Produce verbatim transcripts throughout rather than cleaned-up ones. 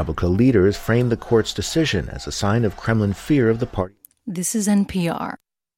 Republican leaders framed the court's decision as a sign of Kremlin fear of the party. This is N P R.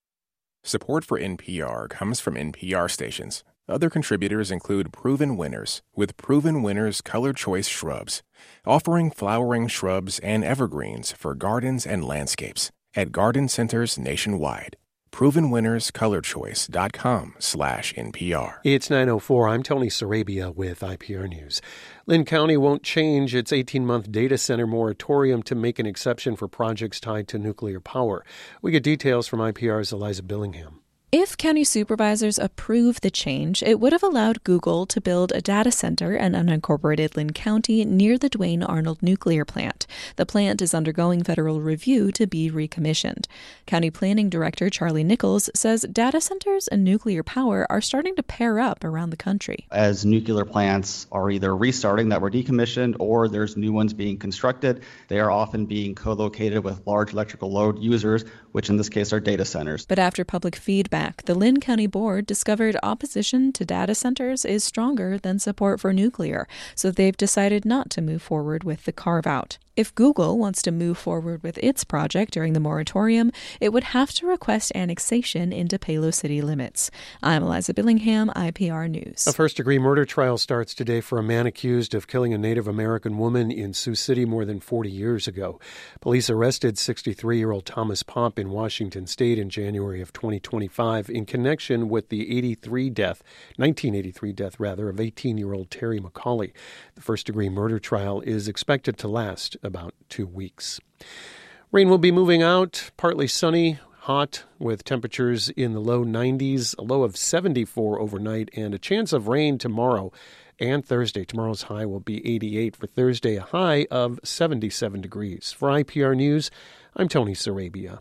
Support for N P R comes from N P R stations. Other contributors include Proven Winners, with Proven Winners Color Choice Shrubs, offering flowering shrubs and evergreens for gardens and landscapes at garden centers nationwide. proven winners color choice dot com slash N P R. It's nine oh four. I'm Tony Sarabia with I P R News. Lynn County won't change its eighteen-month data center moratorium to make an exception for projects tied to nuclear power. We get details from I P R's Eliza Billingham. If county supervisors approve the change, it would have allowed Google to build a data center in unincorporated Lynn County near the Duane Arnold nuclear plant. The plant is undergoing federal review to be recommissioned. County Planning Director Charlie Nichols says data centers and nuclear power are starting to pair up around the country. As nuclear plants are either restarting that were decommissioned or there's new ones being constructed, they are often being co-located with large electrical load users, which in this case are data centers. But after public feedback, the Lynn County Board discovered opposition to data centers is stronger than support for nuclear, so they've decided not to move forward with the carve-out. If Google wants to move forward with its project during the moratorium, it would have to request annexation into Palo city limits. I'm Eliza Billingham, I P R News. A first-degree murder trial starts today for a man accused of killing a Native American woman in Sioux City more than forty years ago. Police arrested sixty-three-year-old Thomas Pomp in Washington State in January of twenty twenty-five in connection with the eighty-three death, nineteen eighty-three death rather, of eighteen-year-old Terry McCauley. The first-degree murder trial is expected to last about two weeks. Rain will be moving out, partly sunny, hot, with temperatures in the low nineties, a low of seventy-four overnight, and a chance of rain tomorrow and Thursday. Tomorrow's high will be eighty-eight. For Thursday, a high of seventy-seven degrees. For I P R News, I'm Tony Sarabia.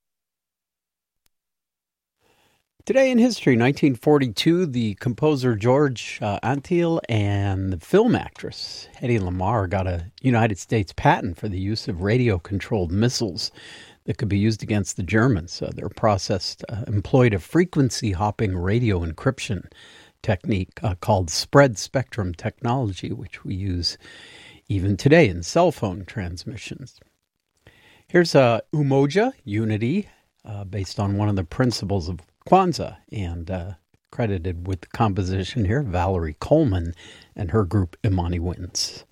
Today in history, nineteen forty-two, the composer George uh, Antheil and the film actress Hedy Lamarr got a United States patent for the use of radio-controlled missiles that could be used against the Germans. Uh, their process uh, employed a frequency-hopping radio encryption technique uh, called spread spectrum technology, which we use even today in cell phone transmissions. Here's uh, Umoja, unity, uh, based on one of the principles of Kwanzaa, and uh, credited with the composition here, Valerie Coleman and her group Imani Winds.